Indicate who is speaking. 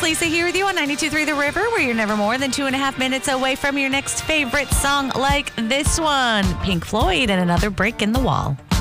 Speaker 1: Lisa here with you on 92.3 The River, where you're never more than 2.5 minutes away from your next favorite song like this one. Pink Floyd and Another Brick in the Wall.